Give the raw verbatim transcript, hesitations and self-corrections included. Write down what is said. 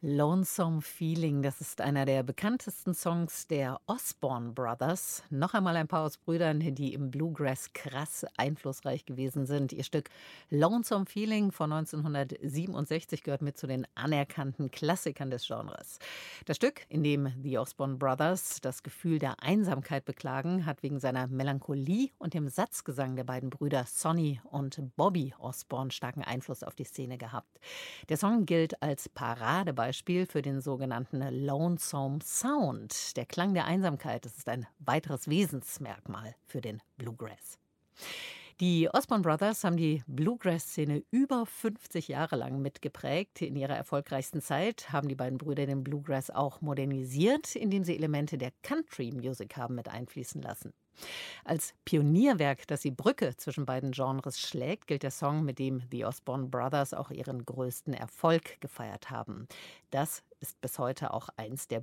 Lonesome Feeling, das ist einer der bekanntesten Songs der Osborne Brothers. Noch einmal ein paar aus Brüdern, die im Bluegrass krass einflussreich gewesen sind. Ihr Stück Lonesome Feeling von neunzehnhundertsiebenundsechzig gehört mit zu den anerkannten Klassikern des Genres. Das Stück, in dem die Osborne Brothers das Gefühl der Einsamkeit beklagen, hat wegen seiner Melancholie und dem Satzgesang der beiden Brüder Sonny und Bobby Osborne starken Einfluss auf die Szene gehabt. Der Song gilt als Paradebeispiel für den sogenannten Lonesome Sound. Der Klang der Einsamkeit, das ist ein weiteres Wesensmerkmal für den Bluegrass. Die Osborne Brothers haben die Bluegrass-Szene über fünfzig Jahre lang mitgeprägt. In ihrer erfolgreichsten Zeit haben die beiden Brüder den Bluegrass auch modernisiert, indem sie Elemente der Country-Music haben mit einfließen lassen. Als Pionierwerk, das die Brücke zwischen beiden Genres schlägt, gilt der Song, mit dem die Osborne Brothers auch ihren größten Erfolg gefeiert haben. Das ist bis heute auch eins der